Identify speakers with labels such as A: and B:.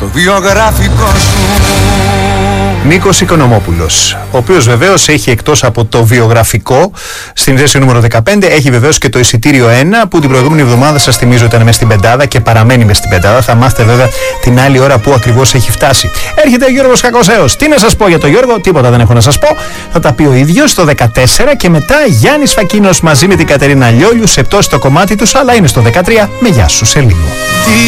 A: βιογραφικό σου.
B: Νίκος Οικονομόπουλος, ο οποίος βεβαίως έχει εκτός από το βιογραφικό στην θέση νούμερο 15, έχει βεβαίως και το εισιτήριο 1 που την προηγούμενη εβδομάδα σας θυμίζω ήταν μες στην πεντάδα και παραμένει μες στην πεντάδα. Θα μάθετε βέβαια την άλλη ώρα που ακριβώς έχει φτάσει. Έρχεται ο Γιώργος Κακοσέος. Τι να σας πω για τον Γιώργο, τίποτα δεν έχω να σας πω. Θα τα πει ο ίδιος στο 14 και μετά Γιάννης Φακίνος μαζί με την Κατερίνα Λιόλιου σε πτώση το κομμάτι τους, αλλά είναι στο 13 με γεια σου σε λίγο.